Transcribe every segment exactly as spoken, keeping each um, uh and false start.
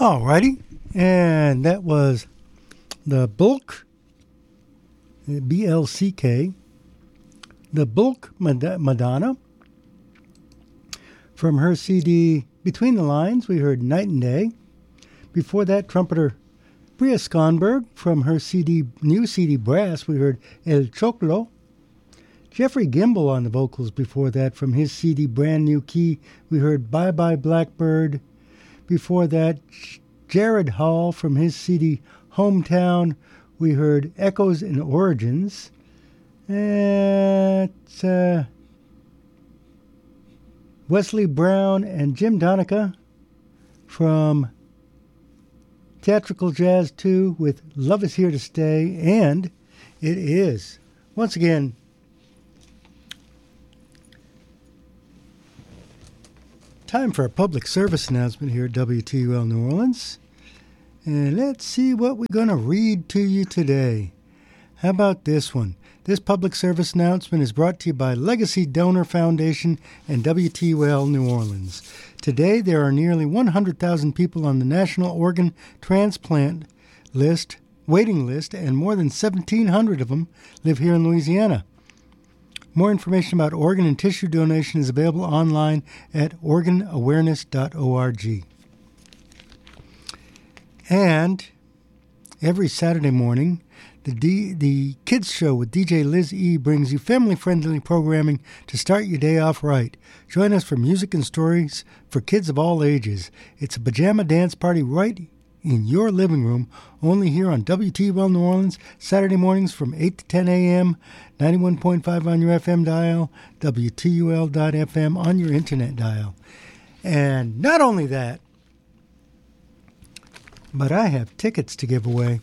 Alrighty, and that was the Bulk, B L C K, the Bulk Madonna. From her C D Between the Lines, we heard Night and Day. Before that, trumpeter Bria Skonberg. From her C D, new C D Brass, we heard El Choclo. Jeffrey Gimble on the vocals before that. From his C D Brand New Key, we heard Bye Bye Blackbird. Before that, Jared Hall. From his C D Hometown, we heard Echoes and Origins. And uh, Wesley Brown and Jim Donica from Theatrical Jazz two with Love Is Here to Stay. And it is, once again, time for a public service announcement here at W T U L New Orleans. And let's see what we're going to read to you today. How about this one? This public service announcement is brought to you by Legacy Donor Foundation and W T U L New Orleans. Today, there are nearly one hundred thousand people on the National Organ Transplant list, waiting list, and more than seventeen hundred of them live here in Louisiana. More information about organ and tissue donation is available online at organ awareness dot org. And every Saturday morning, the D, the Kids Show with D J Liz E brings you family-friendly programming to start your day off right. Join us for music and stories for kids of all ages. It's a pajama dance party right in your living room, only here on W T U L New Orleans, Saturday mornings from eight to ten a.m., ninety-one point five on your F M dial, W T U L dot F M on your internet dial. And not only that, but I have tickets to give away.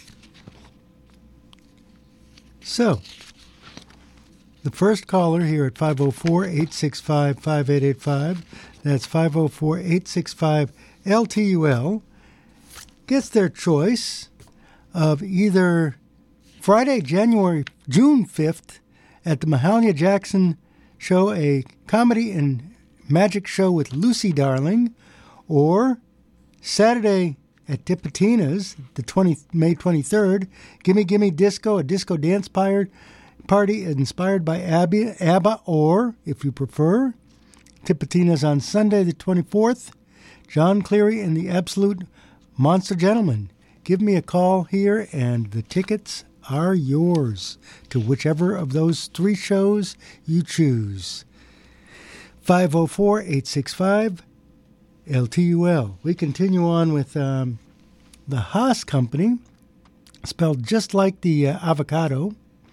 So, the first caller here at five oh four, eight six five, five eight eight five, that's five oh four, eight six five, L T U L, gets their choice of either Friday, January, June fifth at the Mahalia Jackson Show, a comedy and magic show with Lucy Darling, or Saturday at Tipitina's, the twentieth, May twenty-third, Gimme Gimme Disco, a disco dance party inspired by Abby, ABBA, or, if you prefer, Tipitina's on Sunday the twenty-fourth, John Cleary and the Absolute Monster Gentlemen. Give me a call here, and the tickets are yours to whichever of those three shows you choose. five oh four, eight six five, L T U L. We continue on with um, the Haas Company, spelled just like the uh, avocado.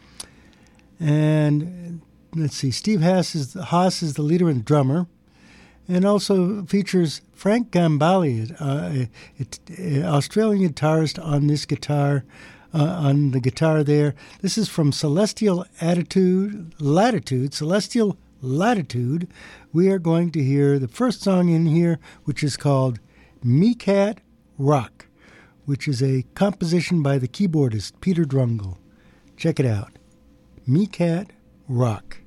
And let's see, Steve Haas is, Haas is the leader and drummer, and also features Frank Gambale, uh, an Australian guitarist on this guitar, uh, on the guitar there. This is from Celestial Attitude, Latitude, Celestial Latitude. We are going to hear the first song in here, which is called Me Cat Rock, which is a composition by the keyboardist Peter Drungle. Check it out. Me Cat Rock.